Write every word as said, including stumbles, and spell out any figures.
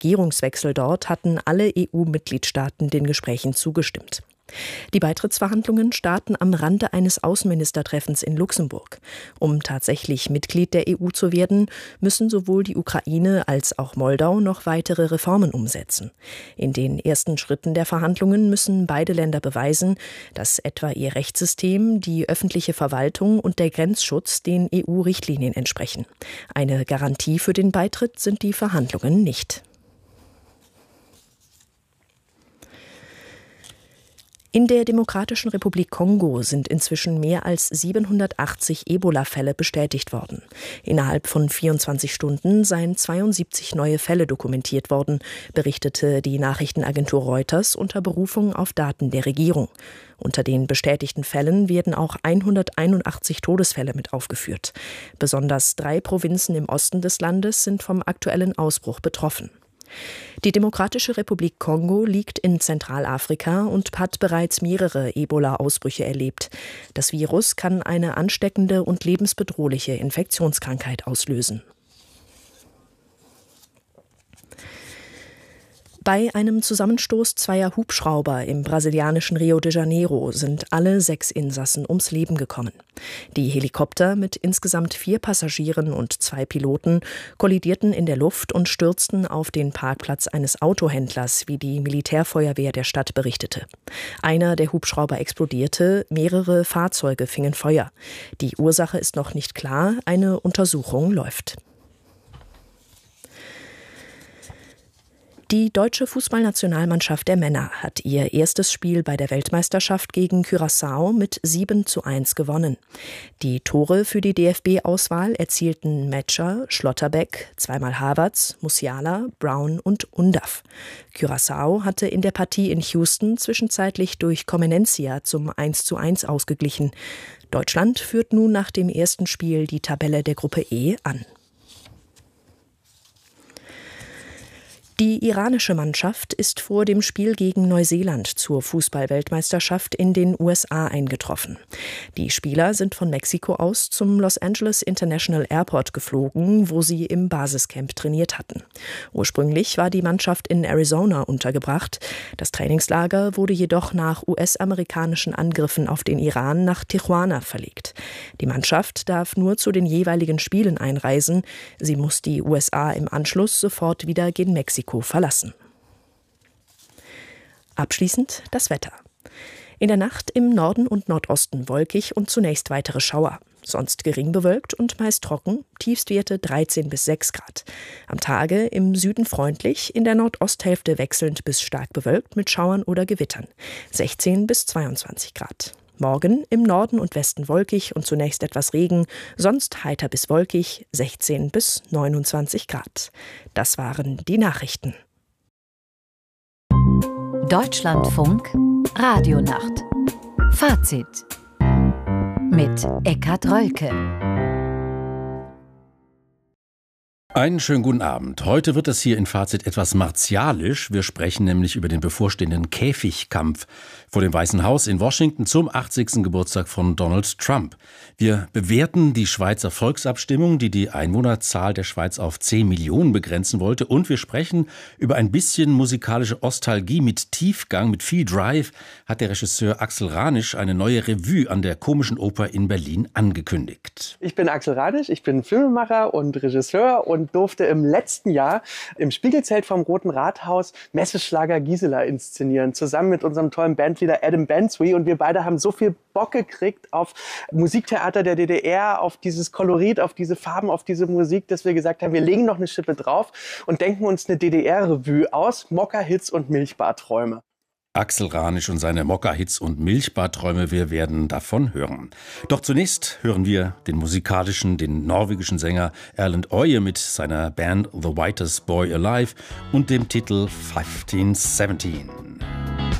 Regierungswechsel dort hatten alle E U-Mitgliedstaaten den Gesprächen zugestimmt. Die Beitrittsverhandlungen starten am Rande eines Außenministertreffens in Luxemburg. Um tatsächlich Mitglied der E U zu werden, müssen sowohl die Ukraine als auch Moldau noch weitere Reformen umsetzen. In den ersten Schritten der Verhandlungen müssen beide Länder beweisen, dass etwa ihr Rechtssystem, die öffentliche Verwaltung und der Grenzschutz den E U-Richtlinien entsprechen. Eine Garantie für den Beitritt sind die Verhandlungen nicht. In der Demokratischen Republik Kongo sind inzwischen mehr als siebenhundertachtzig Ebola-Fälle bestätigt worden. Innerhalb von vierundzwanzig Stunden seien zweiundsiebzig neue Fälle dokumentiert worden, berichtete die Nachrichtenagentur Reuters unter Berufung auf Daten der Regierung. Unter den bestätigten Fällen werden auch hunderteinundachtzig Todesfälle mit aufgeführt. Besonders drei Provinzen im Osten des Landes sind vom aktuellen Ausbruch betroffen. Die Demokratische Republik Kongo liegt in Zentralafrika und hat bereits mehrere Ebola-Ausbrüche erlebt. Das Virus kann eine ansteckende und lebensbedrohliche Infektionskrankheit auslösen. Bei einem Zusammenstoß zweier Hubschrauber im brasilianischen Rio de Janeiro sind alle sechs Insassen ums Leben gekommen. Die Helikopter mit insgesamt vier Passagieren und zwei Piloten kollidierten in der Luft und stürzten auf den Parkplatz eines Autohändlers, wie die Militärfeuerwehr der Stadt berichtete. Einer der Hubschrauber explodierte, mehrere Fahrzeuge fingen Feuer. Die Ursache ist noch nicht klar, eine Untersuchung läuft. Die deutsche Fußballnationalmannschaft der Männer hat ihr erstes Spiel bei der Weltmeisterschaft gegen Curaçao mit sieben zu eins gewonnen. Die Tore für die D F B-Auswahl erzielten Metscher, Schlotterbeck, zweimal Havertz, Musiala, Brown und Undav. Curaçao hatte in der Partie in Houston zwischenzeitlich durch Comenencia zum eins zu eins ausgeglichen. Deutschland führt nun nach dem ersten Spiel die Tabelle der Gruppe E an. Die iranische Mannschaft ist vor dem Spiel gegen Neuseeland zur Fußball-Weltmeisterschaft in den U S A eingetroffen. Die Spieler sind von Mexiko aus zum Los Angeles International Airport geflogen, wo sie im Basiscamp trainiert hatten. Ursprünglich war die Mannschaft in Arizona untergebracht. Das Trainingslager wurde jedoch nach U S-amerikanischen Angriffen auf den Iran nach Tijuana verlegt. Die Mannschaft darf nur zu den jeweiligen Spielen einreisen. Sie muss die U S A im Anschluss sofort wieder gen Mexiko verlassen. Abschließend das Wetter. In der Nacht im Norden und Nordosten wolkig und zunächst weitere Schauer. Sonst gering bewölkt und meist trocken, Tiefstwerte dreizehn bis sechs Grad. Am Tage im Süden freundlich, in der Nordosthälfte wechselnd bis stark bewölkt mit Schauern oder Gewittern, sechzehn bis zweiundzwanzig Grad. Morgen im Norden und Westen wolkig und zunächst etwas Regen, sonst heiter bis wolkig, sechzehn bis neunundzwanzig Grad. Das waren die Nachrichten. Deutschlandfunk Radionacht. Fazit mit Eckhard Rölke. Einen schönen guten Abend. Heute wird es hier in Fazit etwas martialisch. Wir sprechen nämlich über den bevorstehenden Käfigkampf vor dem Weißen Haus in Washington zum achtzigsten Geburtstag von Donald Trump. Wir bewerten die Schweizer Volksabstimmung, die die Einwohnerzahl der Schweiz auf zehn Millionen begrenzen wollte. Und wir sprechen über ein bisschen musikalische Ostalgie mit Tiefgang, mit viel Drive, hat der Regisseur Axel Ranisch eine neue Revue an der Komischen Oper in Berlin angekündigt. Ich bin Axel Ranisch, ich bin Filmemacher und Regisseur und und durfte im letzten Jahr im Spiegelzelt vom Roten Rathaus Messeschlager Gisela inszenieren, zusammen mit unserem tollen Bandleader Adam Bensui. Und wir beide haben so viel Bock gekriegt auf Musiktheater der D D R, auf dieses Kolorit, auf diese Farben, auf diese Musik, dass wir gesagt haben, wir legen noch eine Schippe drauf und denken uns eine D D R-Revue aus, Mokka-Hits und Milchbarträume. Axel Ranisch und seine Mokka-Hits und Milchbarträume, wir werden davon hören. Doch zunächst hören wir den musikalischen, den norwegischen Sänger Erlend Øye mit seiner Band The Whitest Boy Alive und dem Titel fünfzehn siebzehn.